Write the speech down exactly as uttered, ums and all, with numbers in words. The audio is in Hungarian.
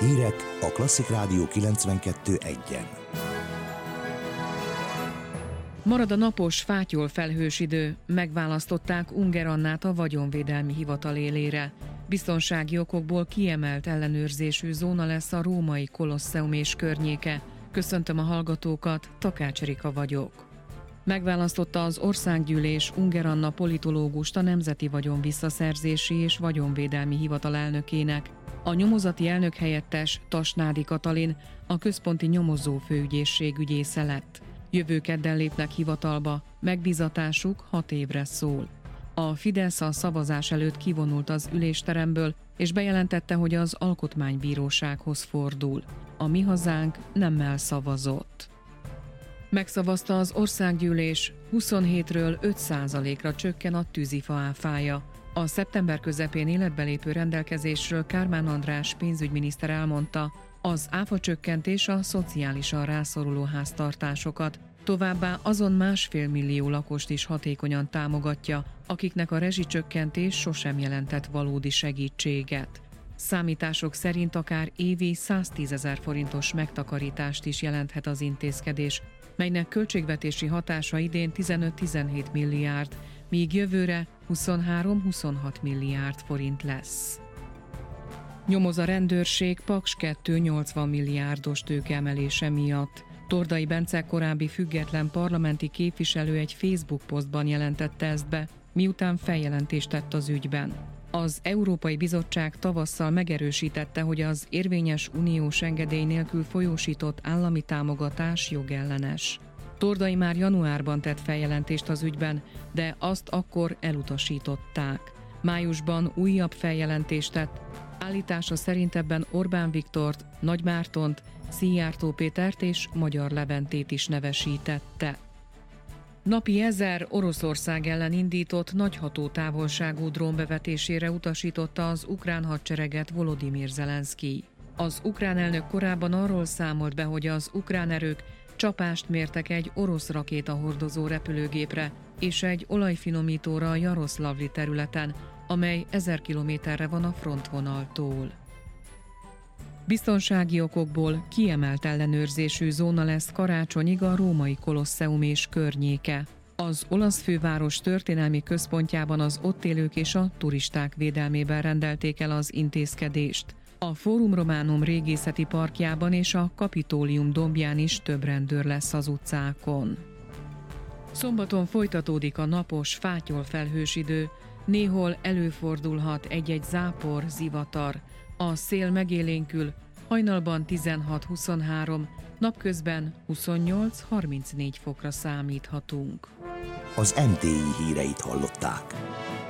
Hírek a Klasszik Rádió kilencvenkettő egyen. Marad a napos, fátyol felhős idő. Megválasztották Unger Annát a vagyonvédelmi hivatal élére. Biztonsági okokból kiemelt ellenőrzésű zóna lesz a római Kolosseum és környéke. Köszöntöm a hallgatókat, Takács Erika vagyok. Megválasztotta az Országgyűlés Unger Anna politológust a Nemzeti Vagyon Visszaszerzési és Vagyonvédelmi Hivatal elnökének. A nyomozati elnök helyettes Tasnádi Katalin a központi nyomozó főügyészség ügyésze lett. Jövő kedden lépnek hivatalba, megbízatásuk hat évre szól. A Fidesz a szavazás előtt kivonult az ülésteremből, és bejelentette, hogy az Alkotmánybírósághoz fordul. A Mi Hazánk nemmel szavazott. Megszavazta az Országgyűlés, huszonhétről öt százalékra csökken a tűzifa áfája. A szeptember közepén életbe lépő rendelkezésről Kármán András pénzügyminiszter elmondta, az áfacsökkentés a szociálisan rászoruló háztartásokat, továbbá azon másfél millió lakost is hatékonyan támogatja, akiknek a rezsicsökkentés sosem jelentett valódi segítséget. Számítások szerint akár évi száztízezer forintos megtakarítást is jelenthet az intézkedés, melynek költségvetési hatása idén tizenöt-tizenhét milliárd, míg jövőre huszonhárom-huszonhat milliárd forint lesz. Nyomoz a rendőrség Paks kettő nyolcvan milliárdos tőkeemelése miatt. Tordai Bence korábbi független parlamenti képviselő egy Facebook posztban jelentette ezt be, miután feljelentést tett az ügyben. Az Európai Bizottság tavasszal megerősítette, hogy az érvényes uniós engedély nélkül folyósított állami támogatás jogellenes. Tordai már januárban tett feljelentést az ügyben, de azt akkor elutasították. Májusban újabb feljelentést tett, állítása szerint ebben Orbán Viktort, Nagy Mártont, Szijjártó Pétert és Magyar Leventét is nevesítette. Napi ezer Oroszország ellen indított nagy hatótávolságú drónbevetésére utasította az ukrán hadsereget Volodymyr Zelenszkij. Az ukrán elnök korábban arról számolt be, hogy az ukrán erők csapást mértek egy orosz rakétahordozó repülőgépre és egy olajfinomítóra a Jaroszlavli területen, amely ezer kilométerre van a frontvonaltól. Biztonsági okokból kiemelt ellenőrzésű zóna lesz karácsonyig a római Kolosseum és környéke. Az olasz főváros történelmi központjában az ott élők és a turisták védelmében rendelték el az intézkedést. A Fórum Románum régészeti parkjában és a Kapitólium dombján is több rendőr lesz az utcákon. Szombaton folytatódik a napos, fátyol felhős idő, néhol előfordulhat egy-egy zápor, zivatar. A szél megélénkül, hajnalban tizenhat-huszonhárom, napközben huszonnyolc-harmincnégy fokra számíthatunk. Az em té i híreit hallották.